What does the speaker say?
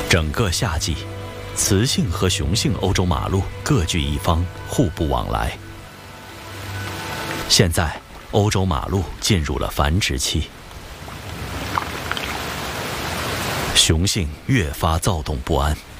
整个夏季，雌性和雄性欧洲马鹿各据一方，互不往来。现在，欧洲马鹿进入了繁殖期，雄性越发躁动不安。